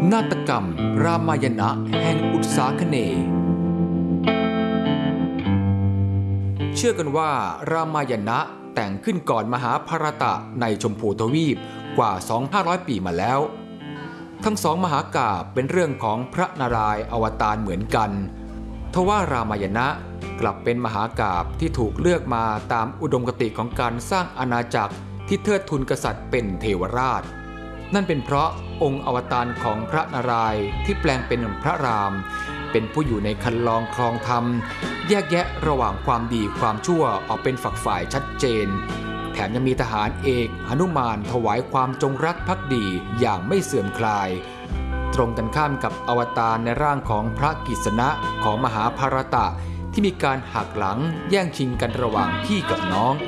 นาฏกรรมรามายณะแห่งอุตสาคเนย์เชื่อกันว่ารามายณะแต่งขึ้นก่อนมหาภารตะในชมพูทวีปกว่า 2,500 ปีมาแล้วทั้งสองมหากาพย์เป็นเรื่องของพระนารายณ์อวตารเหมือนกันทว่ารามายณะกลับเป็นมหากาพย์ที่ถูกเลือกมาตามอุดมคติของการสร้างอาณาจักรที่เทิดทูนกษัตริย์เป็นเทวราชนั่นเป็นเพราะองค์อวตารของพระนารายณ์ที่แปลงเป็นพระรามเป็นผู้อยู่ในคันลองครองธรรมแยกแยะระหว่างความดีความชั่วออกเป็นฝักฝ่ายชัดเจนแถมยังมีทหารเอกหนุมานถวายความจงรักภักดีอย่างไม่เสื่อมคลายตรงกันข้ามกับอวตารในร่างของพระกิษณะของมหาภารตะที่มีการหักหลังแย่งชิงกันระหว่างพี่กับน้อง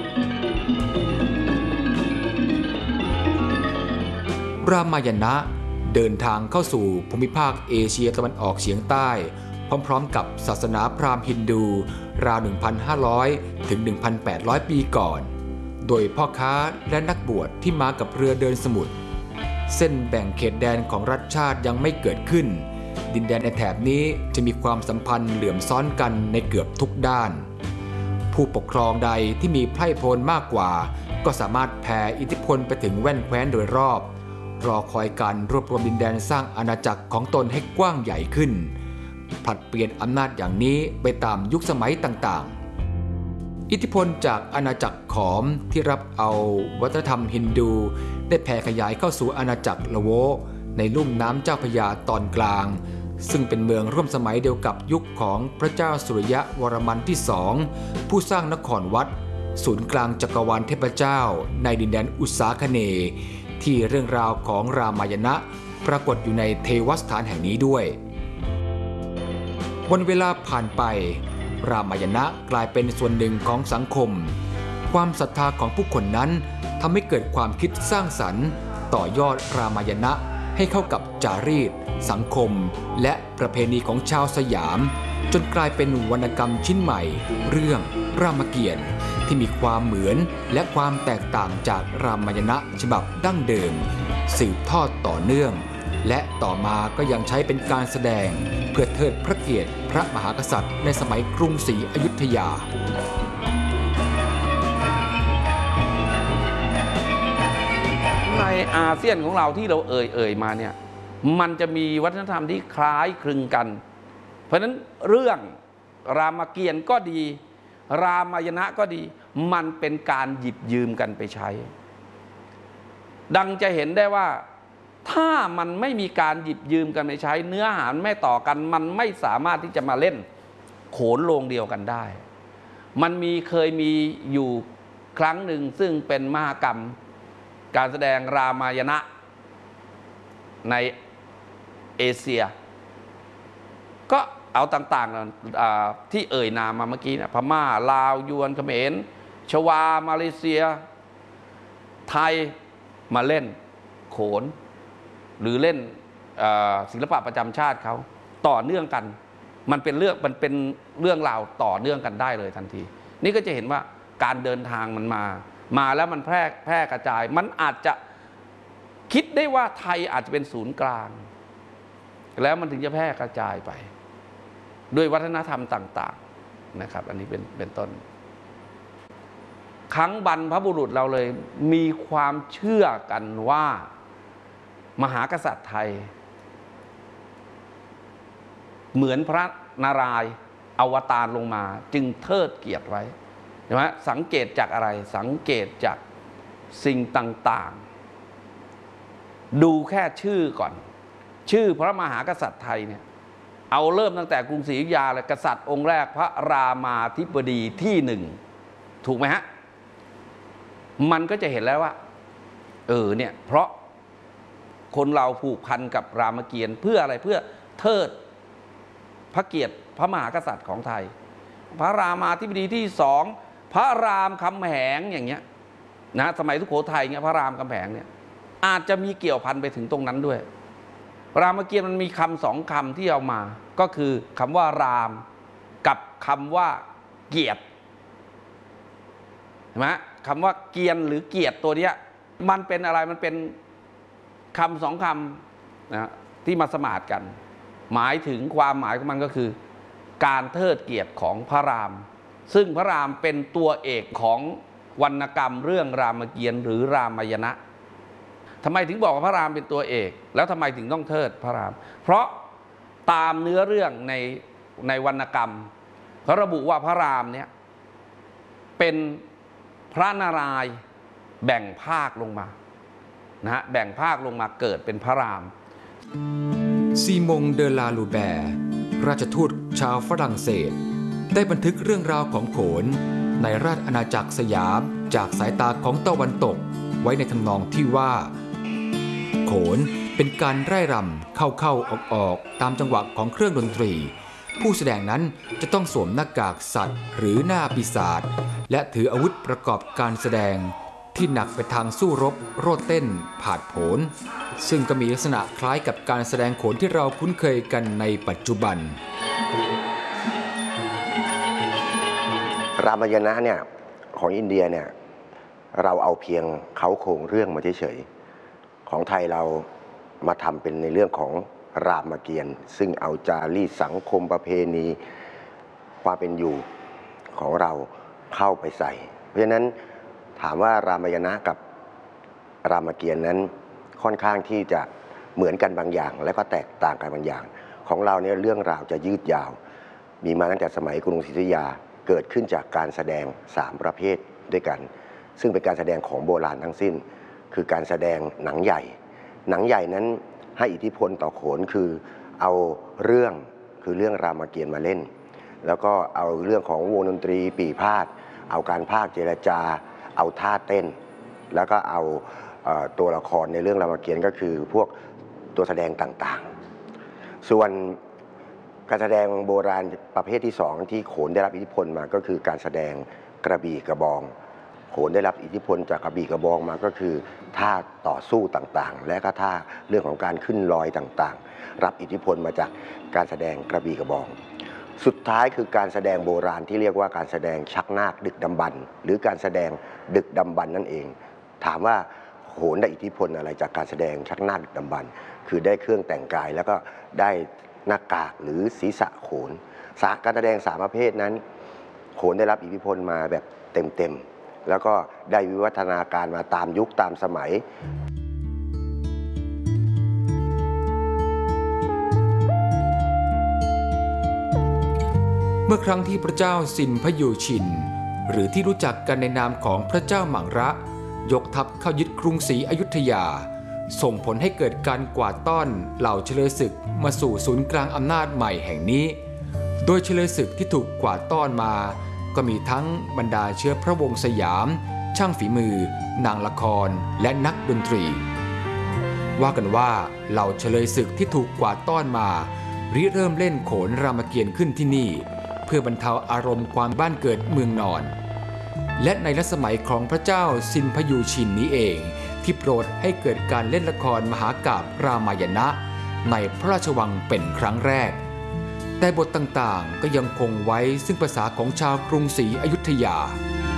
รามายณะเดินทางเข้าสู่ภูมิภาคเอเชียตะวันออกเฉียงใต้พร้อมๆกับศาสนาพราหมณ์ฮินดูราว 1,500 ถึง 1,800 ปีก่อนโดยพ่อค้าและนักบวชที่มากับเรือเดินสมุทรเส้นแบ่งเขตแดนของรัฐชาติยังไม่เกิดขึ้นดินแดนในแถบนี้จะมีความสัมพันธ์เหลื่อมซ้อนกันในเกือบทุกด้านผู้ปกครองใดที่มีไพร่พลมากกว่าก็สามารถแผ่อิทธิพลไปถึงแว่นแคว้นโดยรอบรอคอยการรวบรวมดินแดนสร้างอาณาจักรของตนให้กว้างใหญ่ขึ้นผลัดเปลี่ยนอำนาจอย่างนี้ไปตามยุคสมัยต่างๆอิทธิพลจากอาณาจักรขอมที่รับเอาวัฒนธรรมฮินดูได้แผ่ขยายเข้าสู่อาณาจักรละโวในลุ่มน้ำเจ้าพระยาตอนกลางซึ่งเป็นเมืองร่วมสมัยเดียวกับยุคของพระเจ้าสุริยะวรมันที่สองผู้สร้างนครวัดศูนย์กลางจักรวาลเทพเจ้าในดินแดนอุษาคเนย์ที่เรื่องราวของรามายณะปรากฏอยู่ในเทวสถานแห่งนี้ด้วยวันเวลาผ่านไปรามายณะกลายเป็นส่วนหนึ่งของสังคมความศรัทธาของผู้คนนั้นทำให้เกิดความคิดสร้างสรรค์ต่อยอดรามายณะให้เข้ากับจารีตสังคมและประเพณีของชาวสยามจนกลายเป็นวรรณกรรมชิ้นใหม่เรื่องรามเกียรติ์ที่มีความเหมือนและความแตกต่างจากรามายณะฉบับดั้งเดิมสืบทอดต่อเนื่องและต่อมาก็ยังใช้เป็นการแสดงเพื่อเทิดพระเกียรติพระมหากษัตริย์ในสมัยกรุงศรีอยุธยาในอาเซียนของเราที่เราเอ่ยมาเนี่ยมันจะมีวัฒนธรรมที่คล้ายคลึงกันเพราะฉะนั้นเรื่องรามเกียรติ์ก็ดีรามายณะก็ดีมันเป็นการหยิบยืมกันไปใช้ดังจะเห็นได้ว่าถ้ามันไม่มีการหยิบยืมกันไปใช้เนื้อหาไม่ต่อกันมันไม่สามารถที่จะมาเล่นโขนโรงเดียวกันได้มันเคยมีอยู่ครั้งหนึ่งซึ่งเป็นมหกรรมการแสดงรามายณะในเอเชียก็เอาต่างๆที่เอ่ยนามมาเมื่อกี้นะพม่าลาวยวนเขมรชวามาเลเซียไทยมาเล่นโขนหรือเล่นศิลปะประจำชาติเขาต่อเนื่องกันมันเป็นเรื่องราวต่อเนื่องกันได้เลยทันทีนี่ก็จะเห็นว่าการเดินทางมันมาแล้วมันแพร่กระจายมันอาจจะคิดได้ว่าไทยอาจจะเป็นศูนย์กลางแล้วมันถึงจะแพร่กระจายไปด้วยวัฒนธรรมต่างๆนะครับอันนี้เป็นต้นครั้งบรรพบุรุษเราเลยมีความเชื่อกันว่ามหากษัตริย์ไทยเหมือนพระนารายณ์อวตารลงมาจึงเทิดเกียรติไว้ใช่ไหมสังเกตจากอะไรสังเกตจากสิ่งต่างๆดูแค่ชื่อก่อนชื่อพระมหากษัตริย์ไทยเนี่ยเอาเริ่มตั้งแต่กรุงศรีอยุธยาเลยกษัตริย์องค์แรกพระรามาธิบดีที่หนึ่งถูกไหมฮะมันก็จะเห็นแล้วว่าเนี่ยเพราะคนเราผูกพันกับรามเกียรติ์เพื่ออะไรเพื่อเทิดพระเกียรติพระมหากษัตริย์ของไทยพระรามาธิบดีที่สองพระรามคำแหงอย่างเงี้ยนะสมัยสุโขทัยเงี้ยพระรามคำแหงเนี่ยอาจจะมีเกี่ยวพันไปถึงตรงนั้นด้วยรามเกียรติ์มันมีคำสองคำที่เอามาก็คือคำว่ารามกับคำว่าเกียรติเห็นไหมคำว่าเกียรติหรือเกียรติตัวเนี้ยมันเป็นอะไรมันเป็นคำสองคำนะที่มาสมาทกันหมายถึงความหมายของมันก็คือการเทิดเกียรติของพระรามซึ่งพระรามเป็นตัวเอกของวรรณกรรมเรื่องรามเกียรติ์หรือรามายณะทำไมถึงบอกว่าพระรามเป็นตัวเอกแล้วทำไมถึงต้องเทิดพระรามเพราะตามเนื้อเรื่องในวรรณกรรมเขาระบุว่าพระรามเนี่ยเป็นพระนารายณ์แบ่งภาคลงมานะฮะแบ่งภาคลงมาเกิดเป็นพระรามซีมงเดอลาลูแบร์ราชทูตชาวฝรั่งเศสได้บันทึกเรื่องราวของโขนในราชอาณาจักรสยามจากสายตาของตะวันตกไว้ในทำนองที่ว่าโขนเป็นการไร่รำเข้าออกตามจังหวะของเครื่องดนตรีผู้แสดงนั้นจะต้องสวมหน้ากากสัตว์หรือหน้าปีศาจและถืออาวุธประกอบการแสดงที่หนักไปทางสู้รบโรดเต้นผาดโผนซึ่งก็มีลักษณะคล้ายกับการแสดงโขนที่เราคุ้นเคยกันในปัจจุบันรามายณะเนี่ยของอินเดียเนี่ยเราเอาเพียงเขาโครงเรื่องมาเฉยๆของไทยเรามาทำเป็นในเรื่องของรามเกียรติ์ซึ่งเอาจารีตสังคมประเพณีความเป็นอยู่ของเราเข้าไปใส่เพราะฉะนั้นถามว่ารามายณะกับรามเกียรติ์นั้นค่อนข้างที่จะเหมือนกันบางอย่างและก็แตกต่างกันบางอย่างของเราเนี่ยเรื่องราวจะยืดยาวมีมาตั้งแต่สมัยกรุงศรีอยุธยาเกิดขึ้นจากการแสดง3ประเภทด้วยกันซึ่งเป็นการแสดงของโบราณทั้งสิ้นคือการแสดงหนังใหญ่นั้นให้อิทธิพลต่อโขนคือเอาเรื่องคือเรื่องรามเกียรติ์มาเล่นแล้วก็เอาเรื่องของวงดนตรีปี่พาทย์เอาการพากย์เจรจาเอาท่าเต้นแล้วก็เอาตัวละครในเรื่องรามเกียรติ์ก็คือพวกตัวแสดงต่างๆส่วนการแสดงโบราณประเภทที่2ที่โขนได้รับอิทธิพลมาก็คือการแสดงกระบี่กระบองโขนได้รับอิทธิพลจากกระบี่กระบองมาก็คือท่าต่อสู้ต่างๆและก็ท่าเรื่องของการขึ้นลอยต่างๆรับอิทธิพลมาจากการแสดงกระบี่กระบองสุดท้ายคือการแสดงโบราณที่เรียกว่าการแสดงชักนาคดึกดำบรรพ์หรือการแสดงดึกดำบรรพ์นั่นเองถามว่าโขนได้อิทธิพลอะไรจากการแสดงชักนาคดึกดำบรรพ์คือได้เครื่องแต่งกายแล้วก็ได้หน้ากากหรือศีรษะโขนการแสดง3ประเภทนั้นโขนได้รับอิทธิพลมาแบบเต็มๆแล้วก็ได้วิวัฒนาการมาตามยุคตามสมัยเมื่อครั้งที่พระเจ้าซินพยูชินหรือที่รู้จักกันในนามของพระเจ้าหมั่งระยกทัพเข้ายึดกรุงศรีอยุธยาส่งผลให้เกิดการกวาดต้อนเหล่าเฉลยศึกมาสู่ศูนย์กลางอำนาจใหม่แห่งนี้โดยเฉลยศึกที่ถูกกวาดต้อนมาก็มีทั้งบรรดาเชื้อพระวงศ์สยามช่างฝีมือนางละครและนักดนตรีว่ากันว่าเหล่าเฉลยศึกที่ถูกกวาดต้อนมาริเริ่มเล่นโขนรามเกียรติ์ขึ้นที่นี่เพื่อบรรเทาอารมณ์ความบ้านเกิดเมืองนอนและในรัชสมัยของพระเจ้าซินพยูชินนี้เองที่โปรดให้เกิดการเล่นละครมหากาพย์รามายณะในพระราชวังเป็นครั้งแรกแต่บทต่างๆก็ยังคงไว้ซึ่งภาษาของชาวกรุงศรีอยุธยา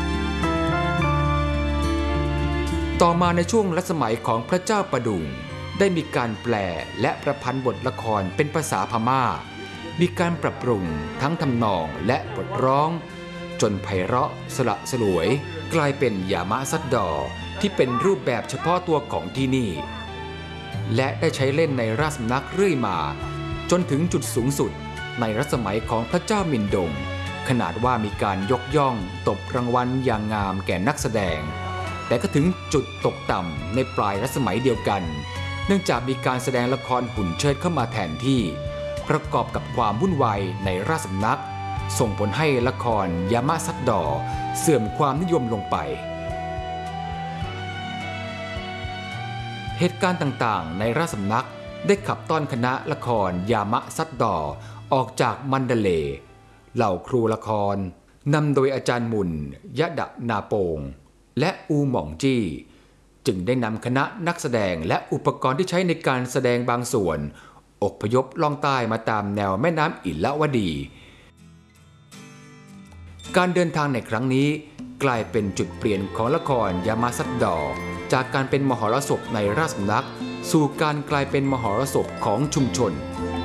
ต่อมาในช่วงรัชสมัยของพระเจ้าประดุงได้มีการแปลและประพันธ์บทละครเป็นภาษาพม่ามีการปรับปรุงทั้งทำนองและบทร้องจนไพเราะสละสลวยกลายเป็นยามะซัดดอที่เป็นรูปแบบเฉพาะตัวของที่นี่และได้ใช้เล่นในราชสำนักเรื่อยมาจนถึงจุดสูงสุดในรัชสมัยของพระเจ้ามินดงขนาดว่ามีการยกย่องตบรางวัลอย่างงามแก่นักแสดงแต่ก็ถึงจุดตกต่ำในปลายรัชสมัยเดียวกันเนื่องจากมีการแสดงละครหุ่นเชิดเข้ามาแทนที่ประกอบกับความวุ่นวายในราชสำนักส่งผลให้ละครยามะซัดดอเสื่อมความนิยมลงไปเหตุการณ์ต่างๆในราชสำนักได้ขับต้อนคณะละครยามะซัดดอออกจากมันเดเลย์เหล่าครูละครนำโดยอาจารย์มุนยะดะนาโปงและอูหม่องจี้จึงได้นำคณะนักแสดงและอุปกรณ์ที่ใช้ในการแสดงบางส่วนอพยพล่องใต้มาตามแนวแม่น้ำอิลวดีการเดินทางในครั้งนี้กลายเป็นจุดเปลี่ยนของละครยามะซัดดอจากการเป็นมหรสพในราชสำนักสู่การกลายเป็นมหรสพของชุมชน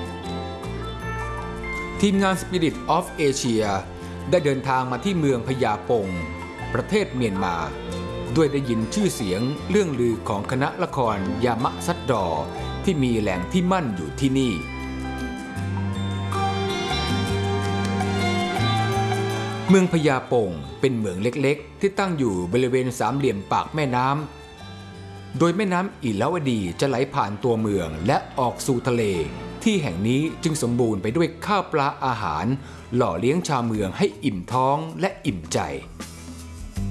ทีมงาน Spirit of Asia ได้เดินทางมาที่เมืองพญาปงประเทศเมียนมาด้วยได้ยินชื่อเสียงเรื่องลือของคณะละครยามะซัดดอที่มีแหล่งที่มั่นอยู่ที่นี่เมืองพญาปงเป็นเมืองเล็กๆที่ตั้งอยู่บริเวณสามเหลี่ยมปากแม่น้ำโดยแม่น้ำอิลาวดีจะไหลผ่านตัวเมืองและออกสู่ทะเลที่แห่งนี้จึงสมบูรณ์ไปด้วยข้าวปลาอาหารหล่อเลี้ยงชาวเมืองให้อิ่มท้องและอิ่มใจ